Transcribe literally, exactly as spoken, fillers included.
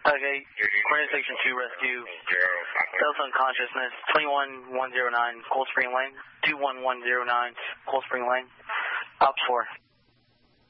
Okay, Coordinate Station two Rescue, telephone consciousness, twenty-one one zero nine Cold Spring Lane, two one one zero nine Cold Spring Lane, Ops four.